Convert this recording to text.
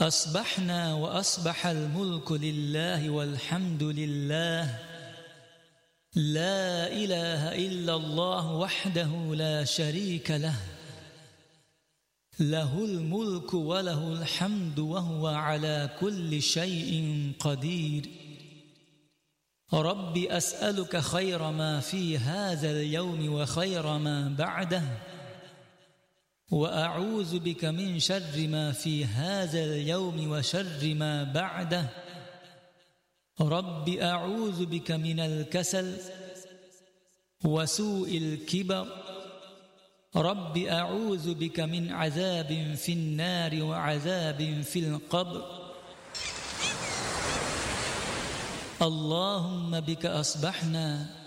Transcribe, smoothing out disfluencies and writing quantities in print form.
أصبحنا وأصبح الملك لله والحمد لله، لا إله إلا الله وحده لا شريك له، له الملك وله الحمد وهو على كل شيء قدير. رب أسألك خير ما في هذا اليوم وخير ما بعده، وأعوذ بك من شر ما في هذا اليوم وشر ما بعده. رب أعوذ بك من الكسل وسوء الكبر. رب أعوذ بك من عذاب في النار وعذاب في القبر. اللهم بك أصبحنا